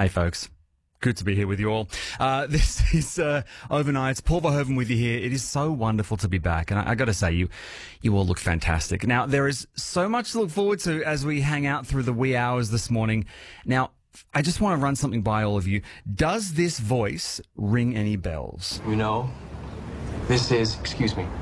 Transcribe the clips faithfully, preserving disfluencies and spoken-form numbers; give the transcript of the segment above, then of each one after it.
Hey, folks. Good to be here with you all. Uh, this is uh, Overnights. Paul Verhoeven with you here. It is so wonderful to be back. And I, I got to say, you you all look fantastic. Now, there is so much to look forward to as we hang out through the wee hours this morning. Now, I just want to run something by all of you. Does this voice ring any bells? You know, this is, excuse me,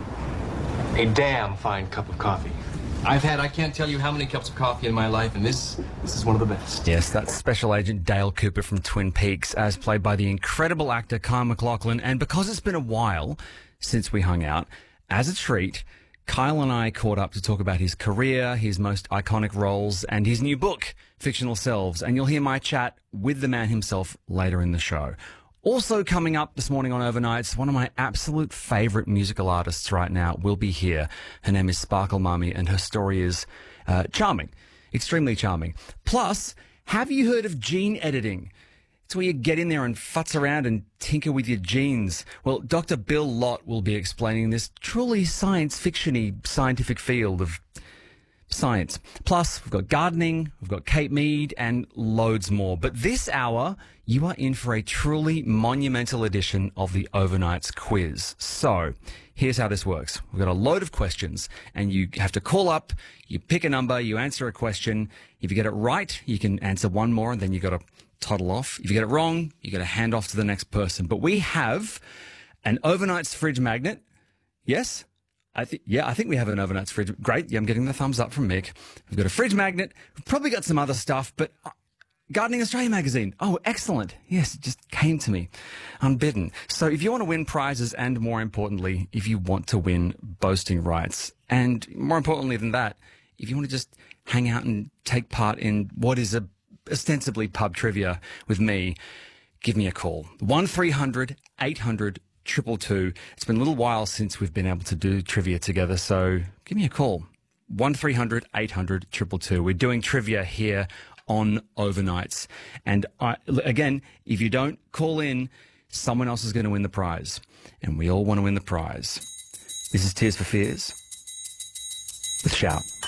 a damn fine cup of coffee. I've had, I can't tell you how many cups of coffee in my life, and this, this is one of the best. Yes, that's Special Agent Dale Cooper from Twin Peaks, as played by the incredible actor Kyle MacLachlan. And because it's been a while since we hung out, as a treat, Kyle and I caught up to talk about his career, his most iconic roles, and his new book, Fictional Selves. And you'll hear my chat with the man himself later in the show. Also coming up this morning on Overnights, one of my absolute favourite musical artists right now will be here. Her name is Sparkle Mummy, and her story is uh, charming, extremely charming. Plus, have you heard of gene editing? It's where you get in there and futz around and tinker with your genes. Well, Doctor Bill Lott will be explaining this truly science fiction-y scientific field of science. Plus, we've got gardening, we've got Kate Mead, and loads more. But this hour, you are in for a truly monumental edition of the Overnights quiz. So, here's how this works. We've got a load of questions, and you have to call up, you pick a number, you answer a question. If you get it right, you can answer one more, and then you got to toddle off. If you get it wrong, you got to hand off to the next person. But we have an Overnights fridge magnet. Yes? I think, yeah, I think we have an Overnights fridge. Great. Yeah, I'm getting the thumbs up from Mick. We've got a fridge magnet. We've probably got some other stuff, but uh, Gardening Australia magazine. Oh, excellent. Yes, it just came to me unbidden. So if you want to win prizes, and more importantly, if you want to win boasting rights, and more importantly than that, if you want to just hang out and take part in what is a ostensibly pub trivia with me, give me a call. one three hundred eight hundred Triple two. It's been a little while since we've been able to do trivia together, so give me a call. one three hundred eight hundred Triple two. We're doing trivia here on Overnights. And I, again, if you don't call in, someone else is going to win the prize. And we all want to win the prize. This is Tears for Fears with Shout.